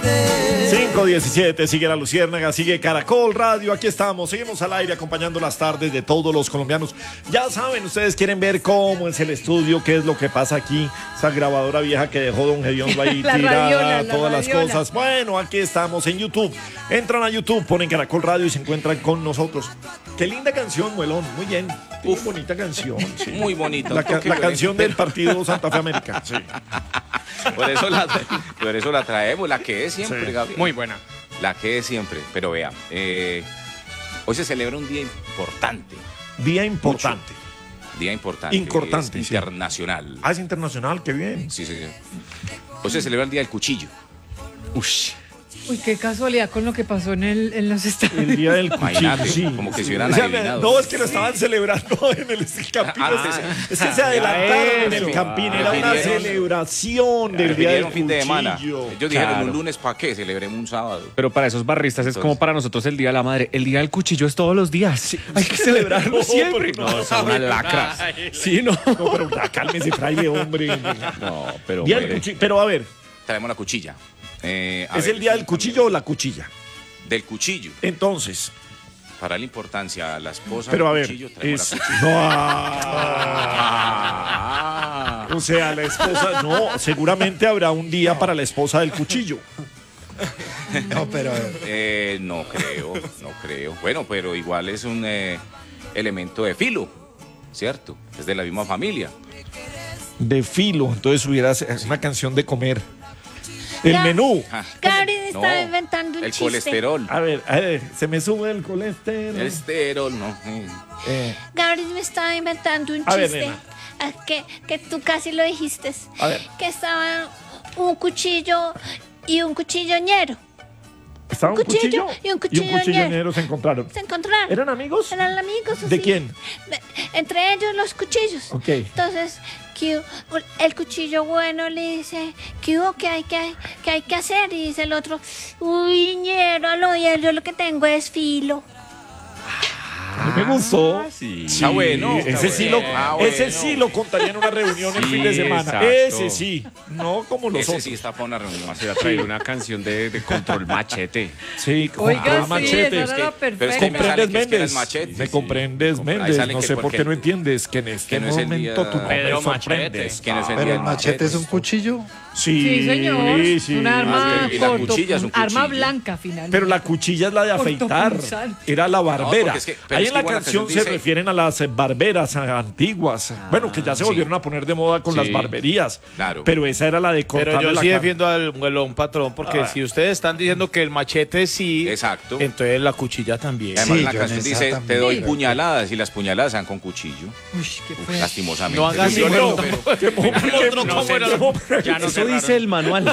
5:17, sigue La Luciérnaga, sigue Caracol Radio, aquí estamos, seguimos al aire acompañando las tardes de todos los colombianos. Ya saben, ustedes quieren ver cómo es el estudio, qué es lo que pasa aquí, esa grabadora vieja que dejó don Gediondo ahí tirada, todas las cosas. Bueno, aquí estamos en YouTube, entran a YouTube, ponen Caracol Radio y se encuentran con nosotros. Qué linda canción, Muelón, muy bien, qué bonita canción. Sí. Muy bonita. La canción del partido Santa Fe América. Sí. Por eso la traemos, la que es siempre, sí. Gabriel. Muy buena. La que es siempre. Pero vea, hoy se celebra un día importante. Día importante. Mucho. Día importante. Importante. Es internacional. Ah, es internacional, qué bien. Sí. Hoy se celebra el Día del Cuchillo. Uy, qué casualidad con lo que pasó en los Estados Unidos. El día del cuchillo, sí. Como que se hubieran adivinado. No, es que lo estaban celebrando en el Campín. Es que se adelantaron en el Campín. Era una celebración del día del cuchillo. Fin de semana. Ellos dijeron un lunes, ¿para qué? Celebremos un sábado. Pero para esos barristas es como para nosotros el Día de la Madre. El Día del Cuchillo es todos los días. Sí, hay que celebrarlo siempre. No, son unas lacras. Sí, no. No, pero ya cálmese, fraile, hombre. No, pero... Día del cuchillo. Pero a ver. Traemos la cuchilla. ¿Es el día del cuchillo o la cuchilla? Del cuchillo. Entonces. Para la importancia, la esposa pero del a ver, cuchillo traemos la cuchilla. O sea, la esposa, no, seguramente habrá un día para la esposa del cuchillo. No, pero... no creo. Bueno, pero igual es un elemento de filo, ¿cierto? Es de la misma familia. De filo, entonces hubiera una canción de comer. El menú. Gabriel estaba inventando un el chiste. Colesterol. A ver, se me sube el colesterol. El esterol, no. Gabriel me estaba inventando un chiste. Que tú casi lo dijiste. A ver. Que estaba un cuchillo y un cuchilloñero. ¿Estaba un cuchillo y un cuchilloñero se encontraron? Se encontraron. ¿Eran amigos? Eran amigos. ¿De quién? Entre ellos los cuchillos. Ok. Entonces, el cuchillo bueno le dice, ¿qué hay que hacer? Y dice el otro, uy, ñero, yo lo que tengo es filo. Me gustó. Sí. Está bueno. Ese sí lo contaría en una reunión el fin de semana. Exacto. Ese sí. No como los otros. Ese sí está para una reunión. Se va a traer una canción de Control Machete. Sí, Control Machete. Comprendes, Méndez. Me comprendes, Méndez. No sé por qué no entiendes que en este momento tú no me sorprendes. Pero el machete es un cuchillo. Sí, señor. Sí. Una arma y la cuchilla es un cuchillo. Arma blanca, finalmente. Pero la cuchilla es la de afeitar. Era la barbera. No, ahí en la canción se refieren a las barberas antiguas. Bueno, que ya se volvieron a poner de moda con las barberías. Claro. Pero esa era la de cortar. Pero yo sí defiendo al Muelón, patrón, porque si ustedes están diciendo que el machete sí, exacto, entonces la cuchilla también. Además, la canción dice, también. Te doy puñaladas y las puñaladas se dan con cuchillo. Uy, qué fue. Lastimosamente. No hagas eso dice el manual.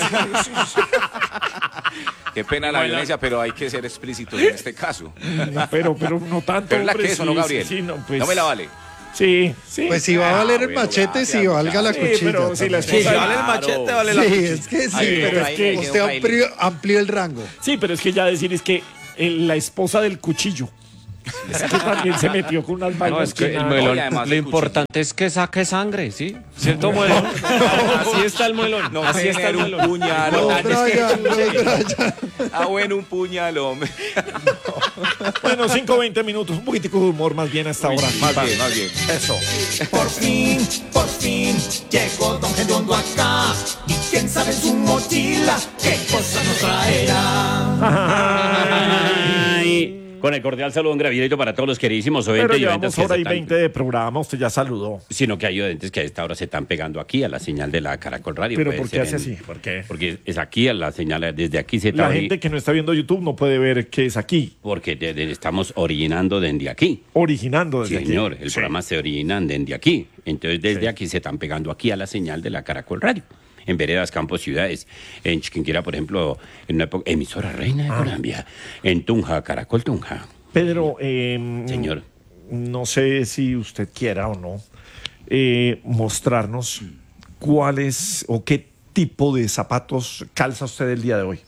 Qué pena la violencia, pero hay que ser explícitos en este caso. Pero no tanto. Pero es la que es, ¿o no, Gabriel? Sí, no, pues, no me la vale. Sí. Pues si va a valer el machete, sí, valga la cuchilla. Pero si vale el machete, vale la cuchilla. Es que sí, pero es que usted amplió el rango. Sí, pero es que ya decir es que la esposa del cuchillo. Es que también se metió con unas vainas. No, es que el Muelón, lo importante es que saque sangre, ¿sí? ¿Cierto, Muelón? Así está el Muelón. No, así está el Muelón. Un puñalón. Bueno, un puñalón. Bueno, 5-20 minutos. Un poquitico de humor más bien a esta hora. Más bien. Eso. Por fin llegó Don Gediondo acá. Y quién sabe en su mochila qué cosa nos traerá. Con el cordial saludo, un gravierito para todos los queridísimos oyentes. Pero y oyentes llevamos hora y 20 de programa, usted ya saludó. Sino que hay oyentes que a esta hora se están pegando aquí a la señal de la Caracol Radio. ¿Pero por qué hace así? ¿Por qué? Porque es aquí a la señal, desde aquí se está... La gente que no está viendo YouTube no puede ver que es aquí. Porque estamos originando desde aquí. Originando desde aquí. Señor, el programa se origina desde aquí. Entonces desde aquí se están pegando aquí a la señal de la Caracol Radio. En veredas, campos, ciudades, en Chiquinquirá, por ejemplo, en una emisora reina de Colombia, en Tunja, Caracol Tunja. Pedro, señor, no sé si usted quiera o no mostrarnos cuáles o qué tipo de zapatos calza usted el día de hoy.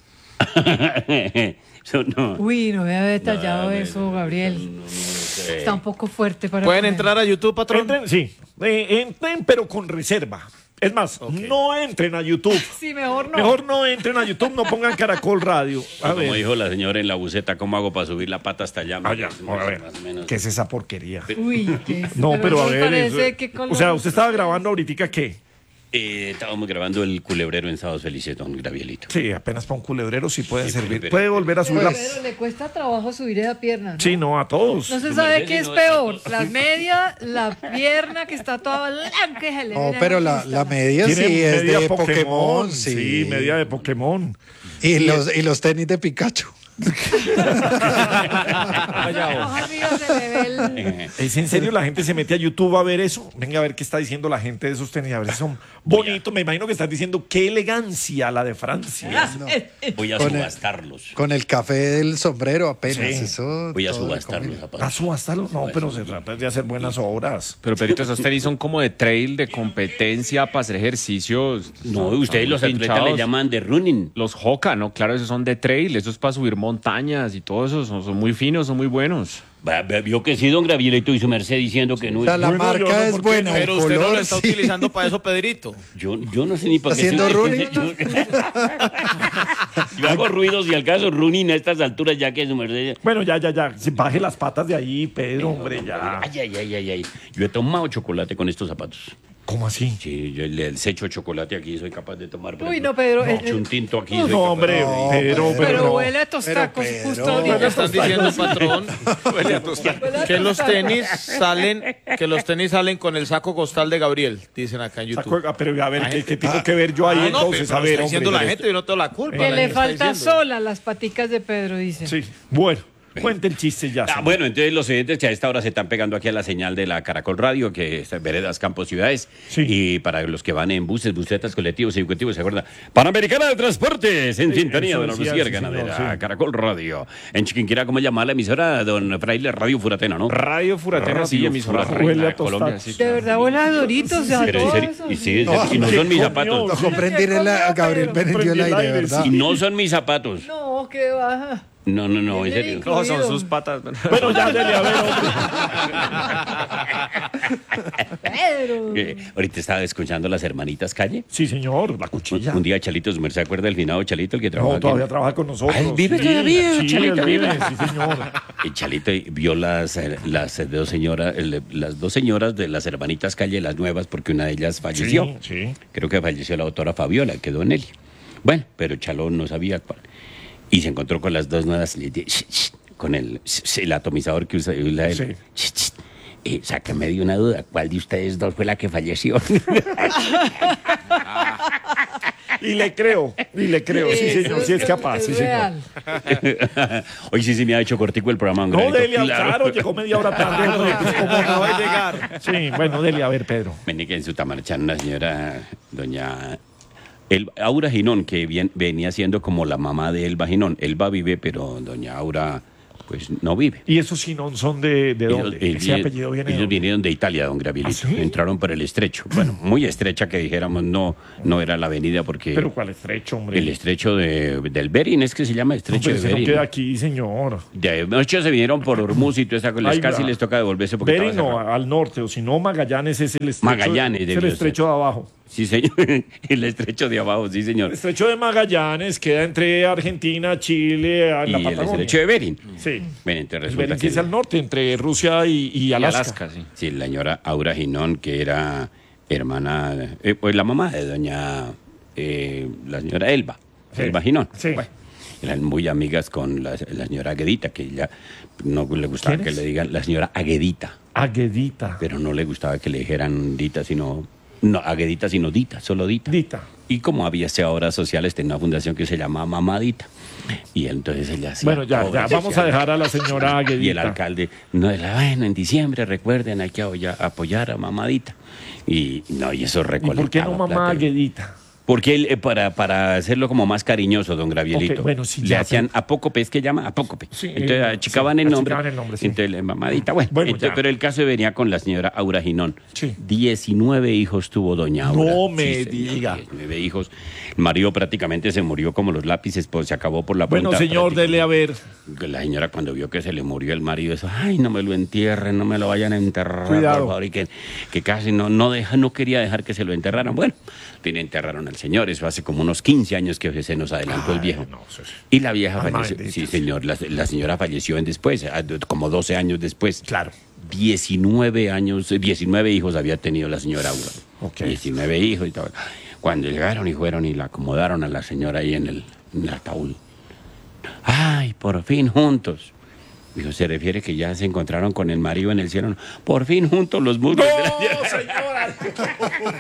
No. Uy, no había detallado eso, Gabriel. Está un poco fuerte para... ¿Pueden entrar a YouTube, patrón? Entren, sí. Entren, pero con reserva. Es más, no entren a YouTube. Sí, mejor no. Mejor no entren a YouTube, no pongan Caracol Radio. A Como ver. dijo la señora en la buceta, ¿cómo hago para subir la pata hasta allá? Ya, a ver. Más o menos. ¿Qué es esa porquería? Uy, ¿qué es? No, pero a me ver. parece que con O sea, los- usted estaba grabando ahorita, ¿qué? Estábamos grabando el culebrero en Sábados Felices, don Gravielito. Sí, apenas para un culebrero sí puede Sí, servir. pero- Puede volver a subir la... Pero le cuesta trabajo subir esa pierna, ¿no? Sí, no, a todos. No se Tu sabe merced, qué es no- peor, la media, la pierna que está toda blanca y se le No, ve pero la vista. media Tiene sí es media de Pokémon. Sí, media de Pokémon. Y los tenis de Pikachu. Ay, mío, se le ve el- ¿Es en serio? La gente se mete a YouTube a ver eso. Venga a ver qué está diciendo la gente de esos tenis. A ver si son bonitos. Me imagino que estás diciendo qué elegancia la de Francia. Voy a Con el- subastarlos. Con el café del sombrero apenas. Sí. Eso Voy a todo de subastar los comida. zapatos. ¿A subastarlo? No, pero se trata de hacer buenas obras. Pero Pedrito, esos tenis son como de trail, de competencia, para hacer ejercicios. No, ustedes los atletas pinchados. le llaman de running. Los Hoka, ¿no? Claro, esos son de trail, esos es para subir montañas y todo eso, son muy finos, son muy buenos. Vio que sí, don Gravielito y su merced diciendo que no O sea, es. la Bueno, yo marca no, es porque- buena. Pero el usted no color, lo está sí. utilizando para eso, Pedrito. Yo no sé ni para qué. ¿Haciendo running? Yo hago ruidos y al caso running a estas alturas ya que su merced. Bueno, ya. Sí, baje las patas de ahí, Pedro, hombre, ya. Ay. Yo he tomado chocolate con estos zapatos. ¿Cómo así? Sí, yo el echo de chocolate aquí soy capaz de tomar. por Uy, ejemplo. no, Pedro, Echo un tinto aquí. soy No, capaz. hombre, No, Pedro, Pero no. huele a tostacos Pero, justo Pedro, ahorita. Me están diciendo, patrón, que los tenis salen con el saco costal de Gabriel, dicen acá en YouTube. Pero a ver, ¿qué tengo que ver yo ahí No, entonces? pero A ver, está diciendo hombre. la gente, yo no tengo la culpa. Que la le gente está falta diciendo. sola las paticas de Pedro, dice. Sí, bueno, cuente el chiste ya. señor. Bueno, entonces los oyentes que a esta hora se están pegando aquí a la señal de la Caracol Radio, que es Veredas Campos Ciudades. Sí. Y para los que van en buses, busetas, colectivos, ejecutivos, ¿se acuerda? Panamericana de Transportes, en Sí, sintonía eso de la decía, Lucía sí, Ganadera, señor, sí. Caracol Radio. En Chiquinquirá, ¿cómo llama la emisora? Don Fraile, Radio Furatena, ¿no? Radio Furatena, sí, Radio emisora Furatena, reina huele a de Colombia. tostado. Sí, De verdad, huele a Doritos, a Pero en todo serio, eso. y sí, No, y no ¿qué son mis comió? zapatos. No comprendí Gabriel prendió el aire, ¿verdad? Y no son mis zapatos. No, que baja. No, en serio. No, son sus patas. Bueno, ya, dele, a ver, hombre. Pedro. Ahorita estaba escuchando Las Hermanitas Calle. Sí, señor, la cuchilla. Un día Chalito, ¿su merced se acuerda del finado Chalito, el que trabaja No, aquí? todavía trabaja con nosotros. Ah, ¿él vive todavía, Sí, Chalito, él vive, vive? sí, señor. Y Chalito vio las dos señoras de Las Hermanitas Calle, las nuevas, porque una de ellas falleció. Sí. Creo que falleció la doctora Fabiola, quedó en él. Bueno, pero Chalón no sabía cuál. Y se encontró con las dos nuevas, y le dijo, "Shh, shh", con el atomizador que usa él. Sí. "Shh, shh". Sáqueme de una duda, ¿cuál de ustedes dos fue la que falleció? Y le creo, sí, señor, sí es capaz, sí, señor. real. Hoy sí se me ha hecho cortico el programa. No, Granito, Delia, claro, llegó media hora tarde. hombre, pues, ¿cómo no va a llegar? Sí, bueno, Delia, a ver, Pedro. Vení que en su tamarchán una señora, doña Aura Ginón, que venía siendo como la mamá de Elba Ginón. Elba vive, pero doña Aura, pues, no vive. ¿Y esos si no son de dónde? Ese apellido viene de ellos dónde? vinieron de Italia, don Gravielito. ¿Ah, sí? Entraron por el estrecho. Bueno, muy estrecha que dijéramos, no era la avenida porque... Pero ¿cuál estrecho, hombre? El estrecho del Bering, es que se llama estrecho Hombre, de ese no Bering. queda aquí, señor. De muchos se vinieron por Hormuz y toda esa cosa. Ay, Casi va. les toca devolverse porque Bering estaba no, cerrado. al norte, o si no, Magallanes es el estrecho. Magallanes es el debió estrecho de abajo. Sí, señor. El estrecho de abajo, sí, señor. El estrecho de Magallanes queda entre Argentina, Chile, a Y la el Patagonia. estrecho de Bering. Sí. Bueno, entonces El resulta Bering sí que... es al norte, entre Rusia y Alaska. Alaska, sí. Sí, la señora Aura Ginón, que era hermana, pues la mamá de doña, la señora Elba, Sí. Elba Ginón. Sí. Bueno, eran muy amigas con la señora Aguedita, que ella no le gustaba ¿Quién que es? le digan la señora Aguedita, Aguedita. pero no le gustaba que le dijeran Dita, sino, no, Aguedita, sino Dita, solo Dita. Dita. Y como había obras sociales, tenía una fundación que se llamaba Mamadita. Y entonces ella hacía Bueno, ya obras vamos a sociales. dejar a la señora Aguedita. Y el alcalde, no, bueno, en diciembre recuerden, hay que apoyar a Mamadita. Y no, y eso ¿Y recolectaba por qué no mamá plata. Aguedita? Porque él, para hacerlo como más cariñoso, don Gravielito, Ok, bueno, sí, le ya, hacían apócope, ¿es que llama? Apócope. Sí, entonces achicaban el nombre. achicaban el nombre, sí. Entonces, mamadita, bueno. Bueno, entonces, ya. pero el caso venía con la señora Aura Ginón. Sí. 19 hijos tuvo doña Aura. No me señor, diga. 19 hijos. El marido prácticamente se murió como los lápices, pues se acabó por la punta. Bueno, señor, dele a ver. La señora cuando vio que se le murió el marido, eso, ay, no me lo entierren, no me lo vayan a enterrar, Cuidado. por favor, y que casi no quería dejar que se lo enterraran. Bueno, fin, enterraron al señor, eso hace como unos 15 años que se nos adelantó el viejo. no, eso es- Y la vieja Alma falleció. bendita. Sí, señor, la señora falleció después, como 12 años después. Claro. 19 hijos había tenido la señora Aura. Ok. 19 hijos y todo. Cuando llegaron y fueron y la acomodaron a la señora ahí en el ataúd. Ay, por fin juntos. Dijo, ¿se refiere que ya se encontraron con el marido en el cielo? Por fin juntos los muslos de la No, señora.